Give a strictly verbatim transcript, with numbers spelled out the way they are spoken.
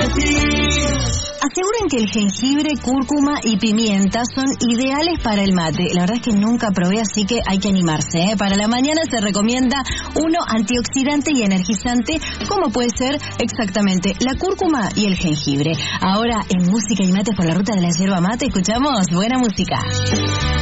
ti. Aseguran que el jengibre, cúrcuma y pimienta son ideales para el mate. La verdad es que nunca probé, así que hay que animarse, ¿eh? Para la mañana se recomienda uno antioxidante y energizante, como puede ser exactamente la cúrcuma y el jengibre. Ahora, en Música y Mates por la Ruta de la Yerba Mate, escuchamos buena música.